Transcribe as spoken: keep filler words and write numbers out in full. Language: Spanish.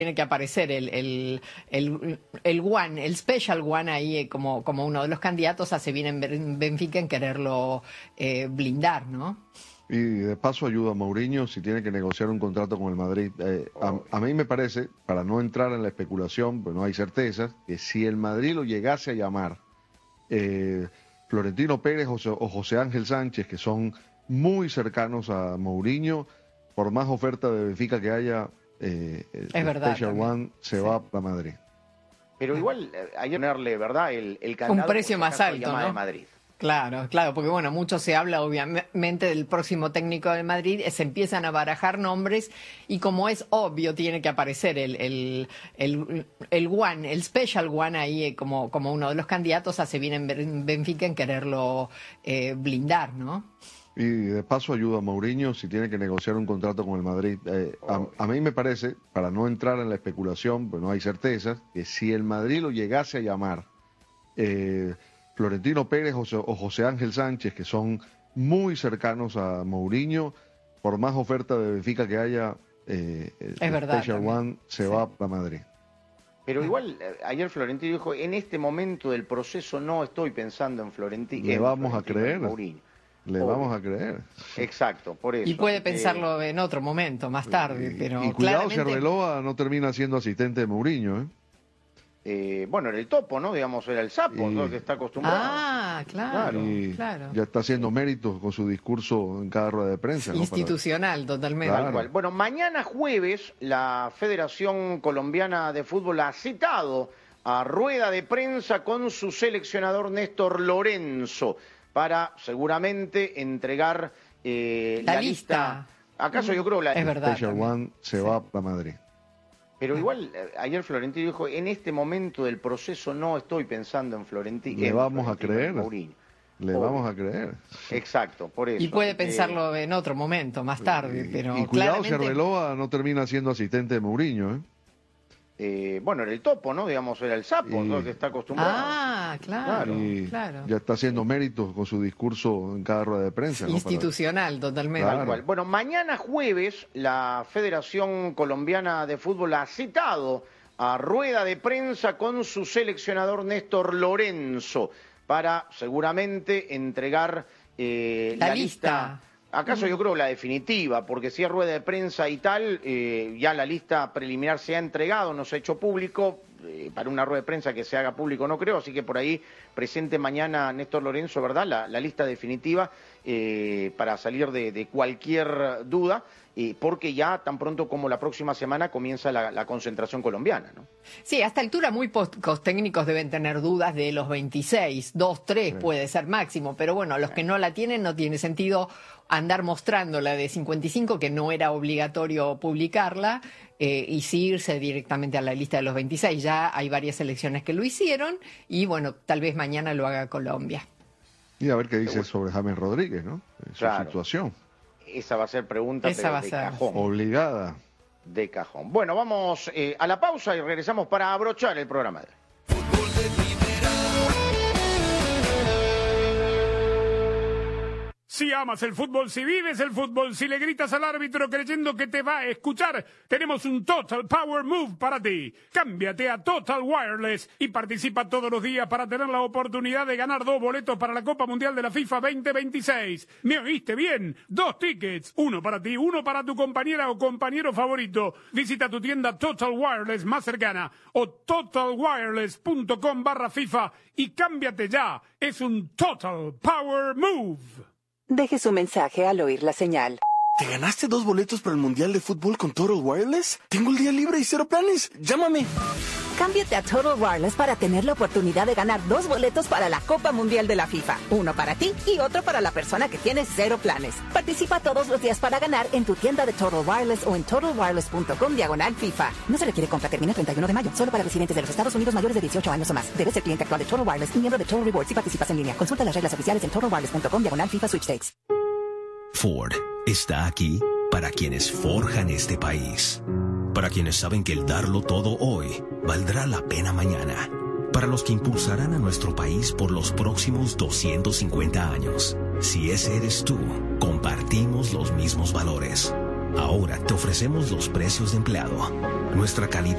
tiene que aparecer el, el, el, el One, el Special One ahí como, como uno de los candidatos, hace bien en Benfica en quererlo eh, blindar, ¿no? Y de paso ayuda a Mourinho si tiene que negociar un contrato con el Madrid. Eh, a, a mí me parece, para no entrar en la especulación, pues no hay certezas, que si el Madrid lo llegase a llamar, eh, Florentino Pérez o, o José Ángel Sánchez, que son muy cercanos a Mourinho, por más oferta de Benfica que haya, eh, el es verdad, Special también. One se Sí. va para Madrid. Pero igual hay que ponerle, ¿verdad?, el, el candado, un precio por si más acaso, alto, llama ¿no? de Madrid. Claro, claro, porque bueno, mucho se habla obviamente del próximo técnico de Madrid, se empiezan a barajar nombres y como es obvio tiene que aparecer el, el, el, el One, el Special One ahí como, como uno de los candidatos, hace bien en Benfica en quererlo eh, blindar, ¿no? Y de paso ayuda a Mourinho si tiene que negociar un contrato con el Madrid. Eh, a, a mí me parece, para no entrar en la especulación, pues no hay certezas, que si el Madrid lo llegase a llamar, eh, Florentino Pérez o, o José Ángel Sánchez, que son muy cercanos a Mourinho, por más oferta de Benfica que haya, eh, el es verdad, Special también. One se Sí. va para Madrid. Pero igual, ayer Florentino dijo, en este momento del proceso no estoy pensando en Florentino. Le vamos a creer. Mourinho. Le Obvio. vamos a creer. Exacto, por eso. Y puede Eh, pensarlo en otro momento, más tarde, Y- pero y cuidado claramente... si Arbeloa no termina siendo asistente de Mourinho, ¿eh? eh, bueno, era el topo, ¿no? Digamos, era el sapo, Y- ¿no? Que está acostumbrado. Ah, claro, Y claro. ya está haciendo méritos con su discurso en cada rueda de prensa, ¿no? Institucional, totalmente. Claro. Tal cual. Bueno, mañana jueves la Federación Colombiana de Fútbol ha citado a rueda de prensa con su seleccionador Néstor Lorenzo para seguramente entregar eh, La la, lista. lista. ¿Acaso yo creo la Es verdad. Special también. One se Sí. va para Madrid. Pero igual, eh, ayer Florentino dijo, en este momento del proceso no estoy pensando en Florentino. Le en vamos a Florentino, creer. en Mourinho. Le Obvio. vamos a creer. Exacto, por eso. Y puede Eh, pensarlo en otro momento, más tarde, Y- pero y cuidado si claramente... Arbeloa no termina siendo asistente de Mourinho, ¿eh? eh, bueno, era el topo, ¿no? Digamos, era el sapo, Y- ¿no? Que está acostumbrado. Ah, claro, Y claro. ya está haciendo méritos con su discurso en cada rueda de prensa, ¿no? Institucional, totalmente. Claro. Tal cual. Bueno, mañana jueves la Federación Colombiana de Fútbol ha citado a rueda de prensa con su seleccionador Néstor Lorenzo para seguramente entregar eh, La la, lista. lista. ¿Acaso yo creo la definitiva? Porque si es rueda de prensa y tal, eh, ya la lista preliminar se ha entregado, no se ha hecho público. Eh, para una rueda de prensa que se haga público no creo, así que por ahí presente mañana Néstor Lorenzo, ¿verdad? La, la lista definitiva eh, para salir de, de cualquier duda, eh, porque ya tan pronto como la próxima semana comienza la, la concentración colombiana, ¿no? Sí, a esta altura muy pocos técnicos deben tener dudas de los veintiséis, dos, tres puede ser máximo, pero bueno, los que no la tienen no tiene sentido andar mostrando la de cincuenta y cinco, que no era obligatorio publicarla, eh, y sí irse directamente a la lista de los veintiséis. Ya hay varias selecciones que lo hicieron y bueno, tal vez mañana lo haga Colombia. Y a ver qué dice sobre James Rodríguez, ¿no? Su Claro. situación. Esa va a ser pregunta Esa pero va a de ser. cajón. Obligada. De cajón. Bueno, vamos eh, a la pausa y regresamos para abrochar el programa de hoy. Si amas el fútbol, si vives el fútbol, si le gritas al árbitro creyendo que te va a escuchar, tenemos un Total Power Move para ti. Cámbiate a Total Wireless y participa todos los días para tener la oportunidad de ganar dos boletos para la Copa Mundial de la FIFA veinte veintiséis. ¿Me oíste bien? Dos tickets, uno para ti, uno para tu compañera o compañero favorito. Visita tu tienda Total Wireless más cercana o totalwireless.com barra FIFA y cámbiate ya. Es un Total Power Move. Deje su mensaje al oír la señal. ¿Te ganaste dos boletos para el Mundial de Fútbol con Total Wireless? Tengo el día libre y cero planes. Llámame. Cámbiate a Total Wireless para tener la oportunidad de ganar dos boletos para la Copa Mundial de la FIFA. Uno para ti y otro para la persona que tiene cero planes. Participa todos los días para ganar en tu tienda de Total Wireless o en totalwireless.com diagonal FIFA. No se requiere compra, termina el treinta y uno de mayo. Solo para residentes de los Estados Unidos mayores de dieciocho años o más. Debes ser cliente actual de Total Wireless y miembro de Total Rewards si participas en línea. Consulta las reglas oficiales en totalwireless.com diagonal FIFA Sweepstakes. Ford está aquí para quienes forjan este país. Para quienes saben que el darlo todo hoy valdrá la pena mañana. Para los que impulsarán a nuestro país por los próximos doscientos cincuenta años. Si ese eres tú, compartimos los mismos valores. Ahora te ofrecemos los precios de empleado, nuestra calidad